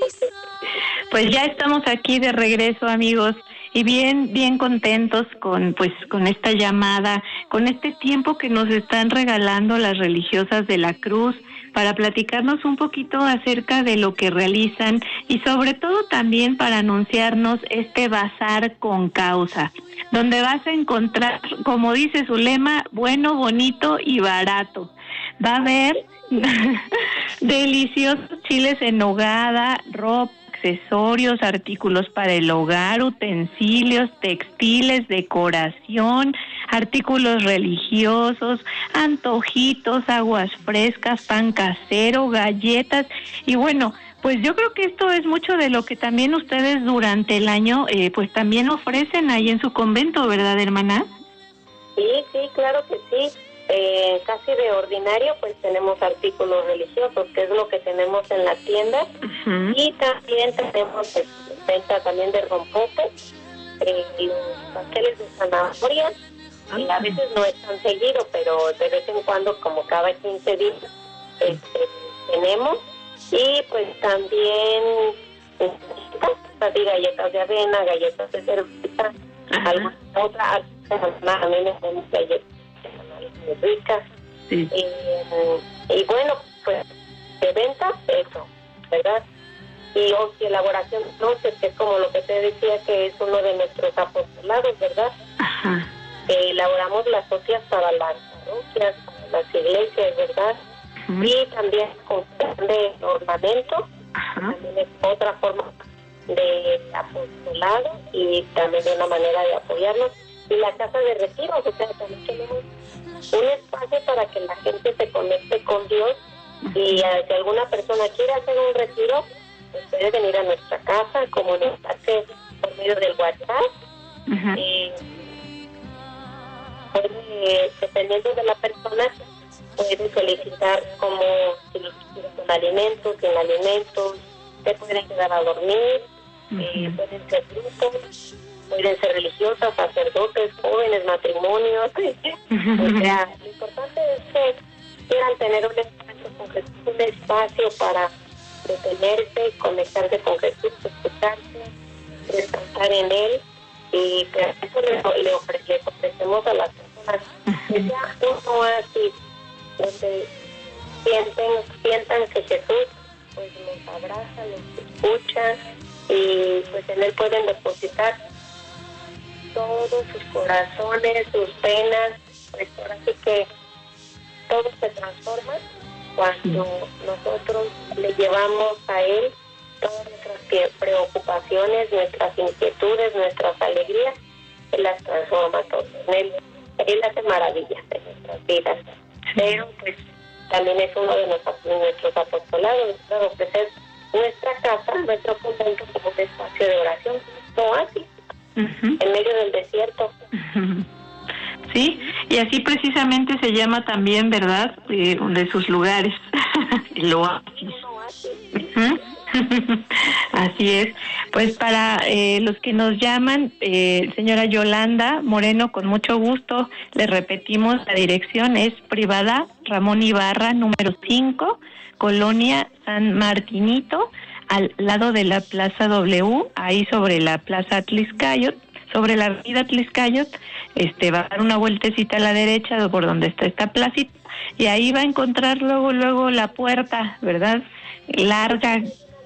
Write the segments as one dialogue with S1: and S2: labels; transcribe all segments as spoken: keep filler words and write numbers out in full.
S1: Pues ya estamos aquí de regreso, amigos, y bien, bien contentos con, pues, con esta llamada, con este tiempo que nos están regalando las religiosas de la Cruz para platicarnos un poquito acerca de lo que realizan y sobre todo también para anunciarnos este bazar con causa, donde vas a encontrar, como dice su lema, bueno, bonito y barato. Va a haber deliciosos chiles en nogada, ropa, accesorios, artículos para el hogar, utensilios, textiles, decoración, artículos religiosos, antojitos, aguas frescas, pan casero, galletas y bueno, pues yo creo que esto es mucho de lo que también ustedes durante el año eh, pues también ofrecen ahí en su convento, ¿verdad, hermana?
S2: Sí, sí, claro que sí. Eh, casi de ordinario pues tenemos artículos religiosos, que es lo que tenemos en la tienda. Uh-huh. Y también tenemos pues, venta también de rompope, eh, los pasteles de zanahoria. Uh-huh. Y a veces no es tan seguido, pero de vez en cuando, como cada quince días, este, tenemos. Y pues también galletas, galletas de avena, galletas de cerveza, uh-huh. alguna otra, a mí me hacen galletas ricas. Sí. Y, y bueno, pues de venta, eso, ¿verdad? Y o, elaboración de noches, que es como lo que te decía, que es uno de nuestros apostolados, ¿verdad? Ajá. Eh, elaboramos las hostias para las parroquias, para las iglesias, ¿verdad? Ajá. Y también con de ornamento. Ajá. También es otra forma de apostolado y también de una manera de apoyarnos. Y la casa de retiros, o sea, también tenemos un espacio para que la gente se conecte con Dios y uh, si alguna persona quiere hacer un retiro, pues puede venir a nuestra casa, comunicarse por medio del WhatsApp. Uh-huh. Y puede, dependiendo de la persona, puede solicitar como si lo quiere con alimentos, sin alimentos, se pueden quedar a dormir, uh-huh. eh, pueden ser grupos, pueden ser religiosas, sacerdotes, jóvenes, matrimonios. O sea, lo importante es que quieran tener un espacio con Jesús, un espacio para detenerse, conectarse con Jesús, escucharse, descansar en Él. Y pues eso le, le, ofre, le ofrecemos a las personas que sea un oasis donde sienten, sientan que Jesús pues los abraza, los escucha y pues en Él pueden depositar todos sus corazones, sus penas, pues ahora sí que todo se transforma cuando nosotros le llevamos a Él todas nuestras preocupaciones, nuestras inquietudes, nuestras alegrías, Él las transforma todas. Él, Él hace maravillas en nuestras vidas, pero pues también es uno de nuestros, de nuestros apostolados, de ofrecer nuestra casa, nuestro convento como un espacio de oración, no así. Uh-huh. En medio del desierto.
S1: Uh-huh. Sí, y así precisamente se llama también, ¿verdad? Eh, de sus lugares, el oasis. Uh-huh. Así es. Pues para eh, los que nos llaman, eh, señora Yolanda Moreno, con mucho gusto, le repetimos, la dirección es Privada Ramón Ibarra, número cinco, Colonia San Martinito, al lado de la Plaza W, ahí sobre la Plaza Tliscayot, sobre la avenida Tliscayot, este, va a dar una vueltecita a la derecha por donde está esta placita, y ahí va a encontrar luego, luego la puerta, ¿verdad? Larga.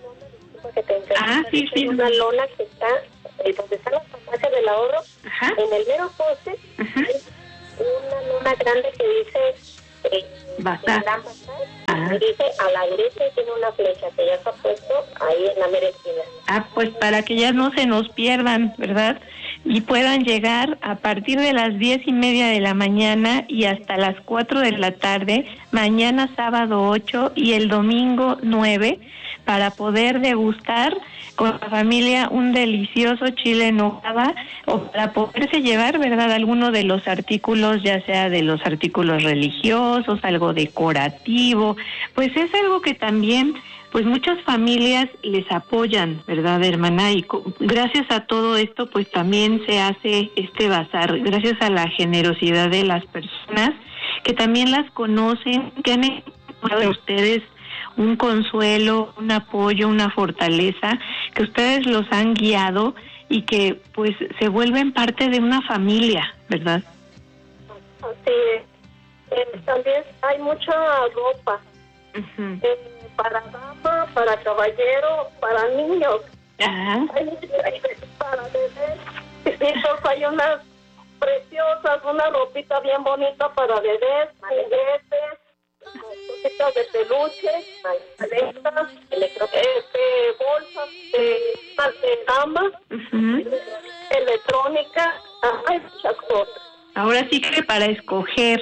S2: Ah, sí, sí. Una lona que está, eh, donde está la farmacia del ahorro, ajá. En el mero poste, ajá. Hay una lona grande que dice... Eh, Bazar. Ah. Dice a la derecha y tiene una flecha que ya está puesto ahí en la mera esquina.
S1: Ah, pues para que ya no se nos pierdan, ¿verdad? Y puedan llegar a partir de las diez y media de la mañana y hasta las cuatro de la tarde, mañana sábado ocho y el domingo nueve, para poder degustar con la familia un delicioso chile en nogada o para poderse llevar, ¿verdad?, alguno de los artículos, ya sea de los artículos religiosos, algo decorativo, pues es algo que también pues muchas familias les apoyan, ¿verdad, hermana? Y co- gracias a todo esto pues también se hace este bazar, gracias a la generosidad de las personas que también las conocen, que han encontrado en ustedes un consuelo, un apoyo, una fortaleza, que ustedes los han guiado y que pues se vuelven parte de una familia, ¿verdad?
S2: Así es. Eh, también hay mucha ropa, uh-huh. eh, para dama, para caballero, para niños.
S1: Ajá.
S2: Hay, hay, para bebés, chiquitos, hay unas preciosas, una ropita bien bonita para bebés, juguetes, cositas de peluche, maletas, este, bolsas de, de dama, uh-huh. electrónica, hay muchas cosas.
S1: Ahora sí que para escoger.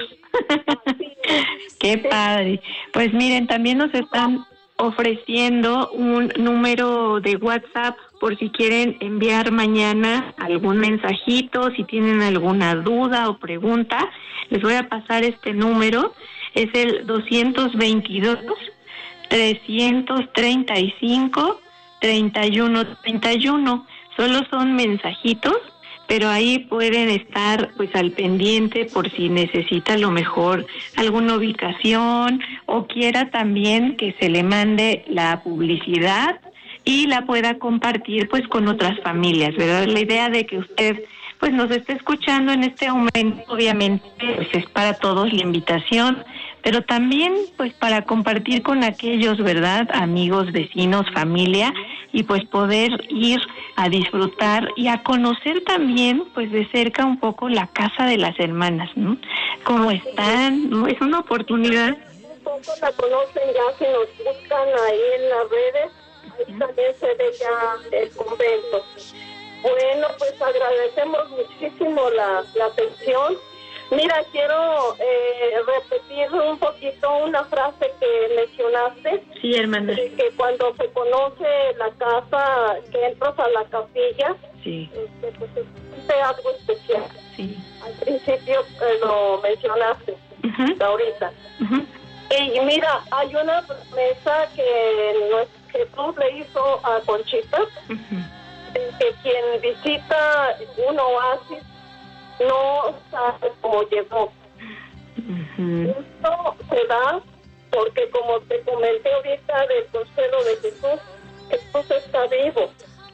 S1: Qué padre. Pues miren, también nos están ofreciendo un número de WhatsApp por si quieren enviar mañana algún mensajito, si tienen alguna duda o pregunta. Les voy a pasar este número. Es el doscientos veintidós, trescientos treinta y cinco, treinta y uno treinta y uno. Solo son mensajitos, pero ahí pueden estar pues al pendiente por si necesita a lo mejor alguna ubicación o quiera también que se le mande la publicidad y la pueda compartir pues con otras familias, ¿verdad? La idea de que usted pues nos esté escuchando en este momento, obviamente pues es para todos la invitación, pero también pues para compartir con aquellos, ¿verdad? Amigos, vecinos, familia, y pues poder ir a disfrutar y a conocer también pues de cerca un poco la casa de las hermanas, ¿no? ¿Cómo están? ¿No? Es una oportunidad.
S2: Un poco la conocen ya, si nos buscan ahí en las redes, ahí también se ve ya el convento. Bueno, pues agradecemos muchísimo la, la atención. Mira, quiero eh, repetir un poquito una frase que mencionaste.
S1: Sí, hermana.
S2: Que, que cuando se conoce la casa, que entras a la capilla,
S1: sí.
S2: este, pues es algo especial.
S1: Sí.
S2: Al principio eh, lo mencionaste, uh-huh. ahorita.
S1: Uh-huh.
S2: Y mira, hay una promesa que Jesús le hizo a Conchita, uh-huh. de que quien visita un oasis no sabe cómo llegó. Uh-huh. Esto se da porque, como te comenté ahorita del consuelo de Jesús, Jesús está vivo.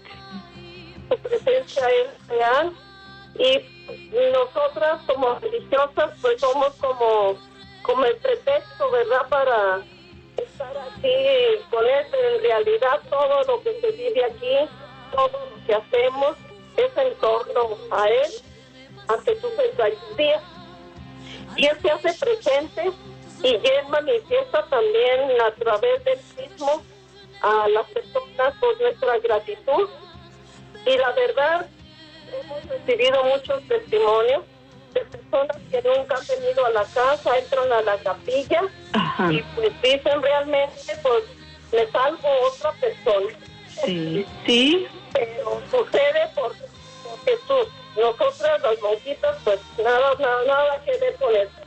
S2: Su presencia es real y nosotras como religiosas pues somos como, como el pretexto, ¿verdad?, para estar aquí con él. En realidad todo lo que se vive aquí, todo lo que hacemos es en torno a él, a Jesús Eucaristía, y él se hace presente y él manifiesta también a través del mismo a las personas por nuestra gratitud. Y la verdad, hemos recibido muchos testimonios de personas que nunca han venido a la casa, entran a la capilla, ajá, y pues dicen realmente, pues me salvo otra persona.
S1: Sí, sí.
S2: Pero sucede por, por Jesús. Nosotras las monjitas pues nada, nada, nada que ver con eso.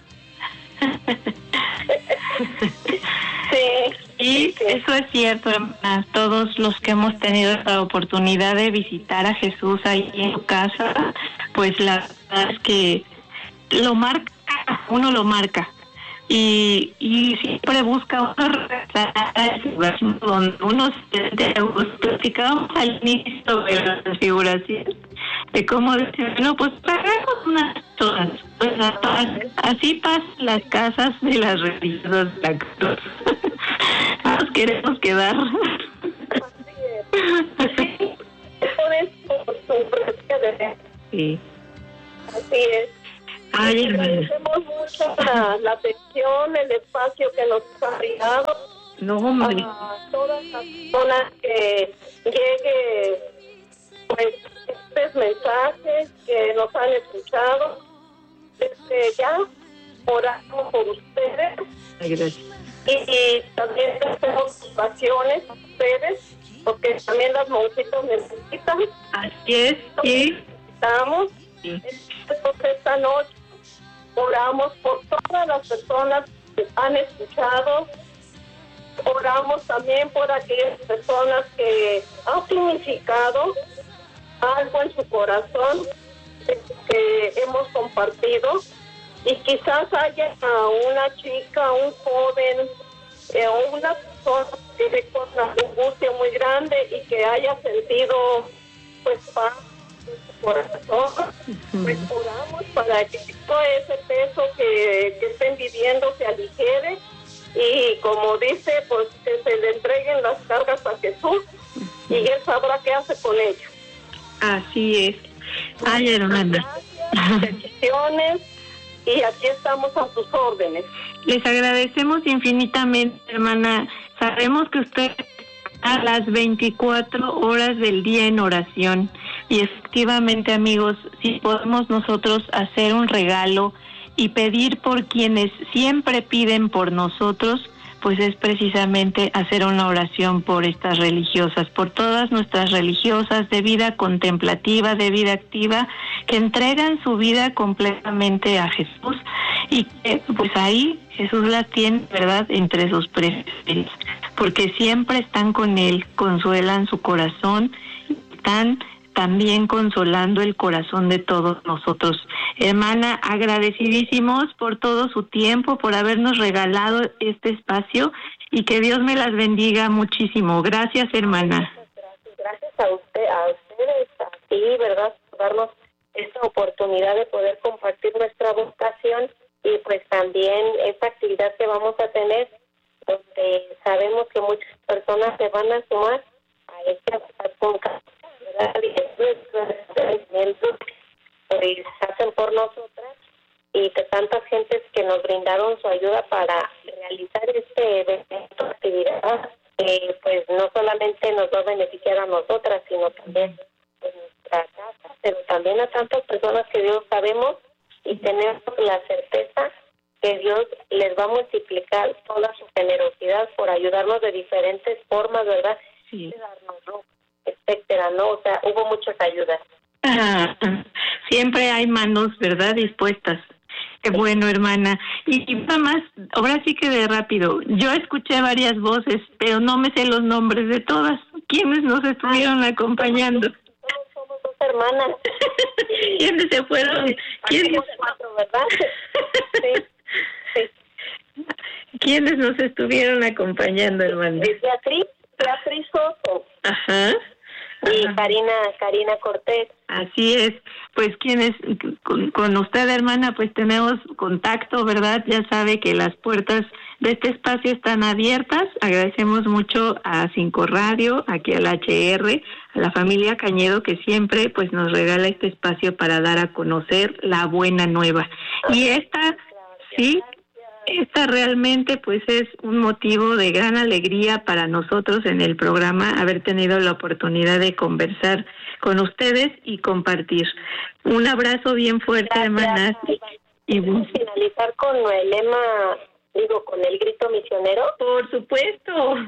S2: Sí,
S1: y sí, eso es cierto, hermanas. Todos los que hemos tenido la oportunidad de visitar a Jesús ahí en su casa, pues la verdad es que lo marca, uno lo marca. Y, y siempre busca uno regresar donde uno se platicamos al inicio de la configuración de cómo decir, no, pues pagamos unas todas, pues así pasan las casas de las religiosas de la cruz. Nos queremos quedar. Sí.
S2: Así es.
S1: Ay,
S2: agradecemos mucho la, la atención, el espacio que nos ha brindado.
S1: No, hombre.
S2: A todas las personas que llegue, pues, estos mensajes que nos han escuchado. Desde ya oramos por ustedes.
S1: Ay, gracias.
S2: Y, y también hacemos oraciones a ustedes, porque también las monjitas necesitan.
S1: Así es, sí.
S2: Necesitamos.
S1: Sí.
S2: Entonces, esta noche oramos por todas las personas que han escuchado. Oramos también por aquellas personas que han significado algo en su corazón que hemos compartido, y quizás haya a una chica, un joven, eh, o una persona vive con una angustia muy grande y que haya sentido pues paz en su corazón, uh-huh. pues oramos para que todo ese peso que, que estén viviendo se aligere y como dice, pues que se le entreguen las cargas a Jesús uh-huh. y Él sabrá qué hace con ellos.
S1: Así es. Ay, hermana.
S2: Gracias, bendiciones y aquí estamos a sus órdenes.
S1: Les agradecemos infinitamente, hermana. Sabemos que usted a las veinticuatro horas del día en oración y efectivamente, amigos, si podemos nosotros hacer un regalo y pedir por quienes siempre piden por nosotros, pues es precisamente hacer una oración por estas religiosas, por todas nuestras religiosas de vida contemplativa, de vida activa, que entregan su vida completamente a Jesús y que pues ahí Jesús las tiene, ¿verdad?, entre sus preferidos, porque siempre están con Él, consuelan su corazón, están también consolando el corazón de todos nosotros. Hermana, agradecidísimos por todo su tiempo, por habernos regalado este espacio y que Dios me las bendiga muchísimo. Gracias, hermana.
S2: Gracias, gracias a usted, a ustedes, a ti, ¿verdad?, por darnos esta oportunidad de poder compartir nuestra vocación y pues también esta actividad que vamos a tener, donde sabemos que muchas personas se van a sumar a esta con pues hacen por nosotras y de tantas gentes que nos brindaron su ayuda para realizar este evento, actividad, eh, pues no solamente nos va a beneficiar a nosotras, sino también en nuestra casa, pero también a tantas personas que Dios sabemos y tenemos la certeza que Dios les va a multiplicar toda su generosidad por ayudarnos de diferentes formas, ¿verdad?
S1: Sí.
S2: Etcétera, ¿no? O sea, hubo muchas ayudas.
S1: Ah, siempre hay manos, ¿verdad?, dispuestas. Qué bueno, hermana. Y, y nada más, ahora sí que de rápido, yo escuché varias voces, pero no me sé los nombres de todas. ¿Quiénes nos estuvieron ah, acompañando?
S2: Somos, somos dos hermanas.
S1: ¿Quiénes se fueron? ¿Quiénes?
S2: Cuatro, ¿verdad? Sí, sí.
S1: ¿Quiénes nos estuvieron acompañando, hermana?
S2: Beatriz, Beatriz Soto.
S1: Ajá.
S2: Y Karina, Karina Cortés.
S1: Así es, pues quienes con, con usted, hermana, pues tenemos contacto, ¿verdad? Ya sabe que las puertas de este espacio están abiertas. Agradecemos mucho a Cinco Radio, aquí al H R, a la familia Cañedo, que siempre pues nos regala este espacio para dar a conocer la buena nueva. Y esta, sí, esta realmente pues es un motivo de gran alegría para nosotros en el programa, haber tenido la oportunidad de conversar con ustedes y compartir. Un abrazo bien fuerte, gracias, hermanas.
S2: Y vamos a finalizar con el lema, digo, con el grito misionero.
S1: Por supuesto.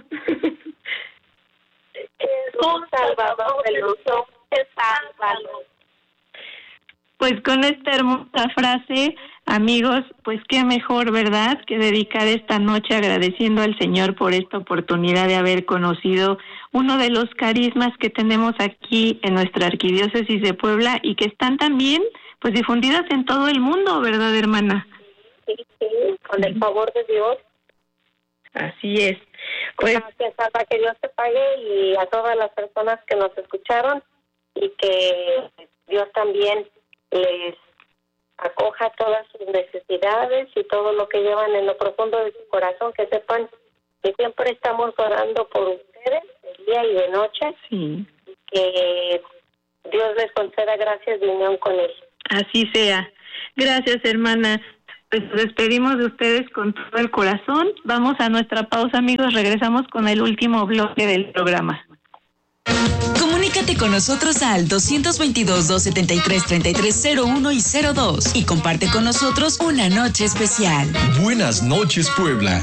S2: Jesús Salvador de los hombres, sálvanos.
S1: Pues con esta hermosa frase, amigos, pues qué mejor, ¿verdad?, que dedicar esta noche agradeciendo al Señor por esta oportunidad de haber conocido uno de los carismas que tenemos aquí en nuestra arquidiócesis de Puebla y que están también pues difundidas en todo el mundo, ¿verdad, hermana?
S2: Sí, sí, con el favor de Dios.
S1: Así es. Pues
S2: gracias, Alba, que Dios te pague, y a todas las personas que nos escucharon, y que Dios también les acoja todas sus necesidades y todo lo que llevan en lo profundo de su corazón, que sepan que siempre estamos orando por ustedes de día y de noche.
S1: Sí.
S2: Y que Dios les conceda gracias de unión con Él.
S1: Así sea. Gracias, hermana. Pues nos despedimos de ustedes con todo el corazón. Vamos a nuestra pausa, amigos. Regresamos con el último bloque del programa.
S3: Comunícate con nosotros al dos dos dos, dos siete tres, tres tres cero uno y cero dos y comparte con nosotros una noche especial.
S4: Buenas noches, Puebla.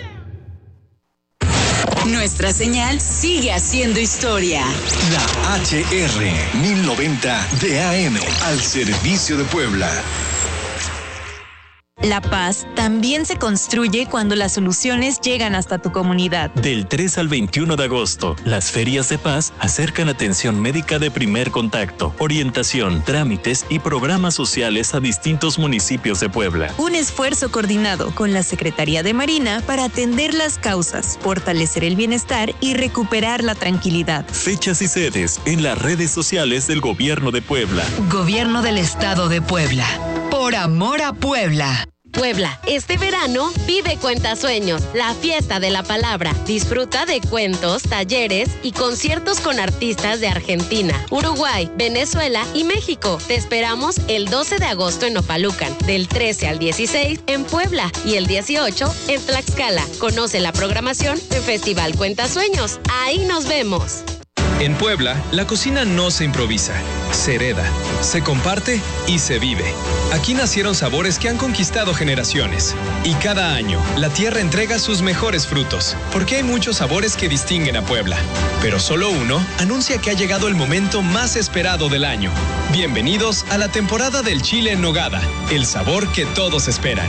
S3: Nuestra señal sigue haciendo historia.
S4: La H R mil noventa de A M al servicio de Puebla.
S5: La paz también se construye cuando las soluciones llegan hasta tu comunidad.
S6: Del tres al veintiuno de agosto, las ferias de paz acercan atención médica de primer contacto, orientación, trámites y programas sociales a distintos municipios de Puebla.
S5: Un esfuerzo coordinado con la Secretaría de Marina para atender las causas, fortalecer el bienestar y recuperar la tranquilidad.
S6: Fechas y sedes en las redes sociales del Gobierno de Puebla.
S3: Gobierno del Estado de Puebla. Por amor a Puebla.
S7: Puebla, este verano vive Cuentasueños, la fiesta de la palabra. Disfruta de cuentos, talleres y conciertos con artistas de Argentina, Uruguay, Venezuela y México. Te esperamos el doce de agosto en Opalucan, del trece al dieciséis en Puebla y el dieciocho en Tlaxcala. Conoce la programación en Festival Cuentasueños. Ahí nos vemos.
S8: En Puebla, la cocina no se improvisa, se hereda, se comparte y se vive. Aquí nacieron sabores que han conquistado generaciones. Y cada año, la tierra entrega sus mejores frutos, porque hay muchos sabores que distinguen a Puebla. Pero solo uno anuncia que ha llegado el momento más esperado del año. Bienvenidos a la temporada del chile en nogada, el sabor que todos esperan.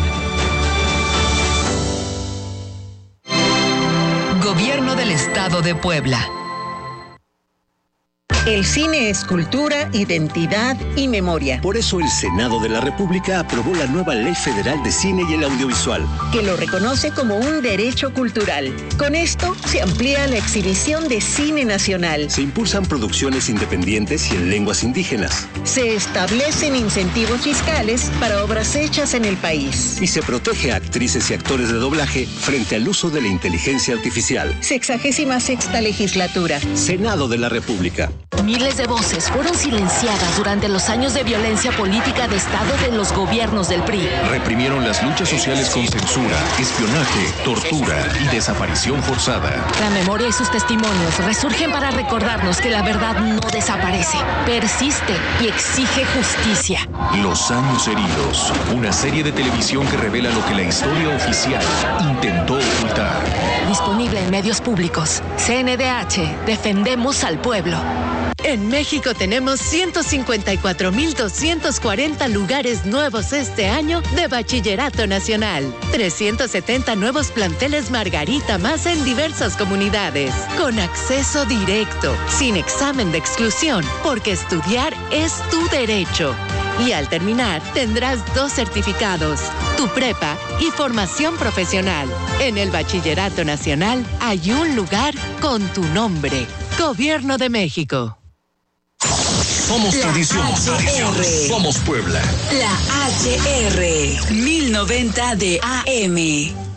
S3: Gobierno del Estado de Puebla.
S9: El cine es cultura, identidad y memoria.
S10: Por eso el Senado de la República aprobó la nueva Ley Federal de Cine y el Audiovisual,
S9: que lo reconoce como un derecho cultural. Con esto se amplía la exhibición de cine nacional.
S10: Se impulsan producciones independientes y en lenguas indígenas.
S9: Se establecen incentivos fiscales para obras hechas en el país.
S10: Y se protege a actrices y actores de doblaje frente al uso de la inteligencia artificial.
S9: Sexagésima sexta legislatura.
S10: Senado de la República.
S11: Miles de voces fueron silenciadas durante los años de violencia política de Estado de los gobiernos del P R I.
S4: Reprimieron las luchas sociales con censura, espionaje, tortura y desaparición forzada.
S11: La memoria y sus testimonios resurgen para recordarnos que la verdad no desaparece, persiste y exige justicia.
S4: Los años heridos, una serie de televisión que revela lo que la historia oficial intentó ocultar.
S11: Disponible en medios públicos. C N D H, defendemos al pueblo.
S12: En México tenemos ciento cincuenta y cuatro mil doscientos cuarenta lugares nuevos este año de Bachillerato Nacional. trescientos setenta nuevos planteles Margarita más en diversas comunidades. Con acceso directo, sin examen de exclusión, porque estudiar es tu derecho. Y al terminar, tendrás dos certificados, tu prepa y formación profesional. En el Bachillerato Nacional hay un lugar con tu nombre. Gobierno de México.
S4: Somos
S3: La
S4: tradición, tradición. Somos Puebla.
S3: La H R, mil noventa de A M.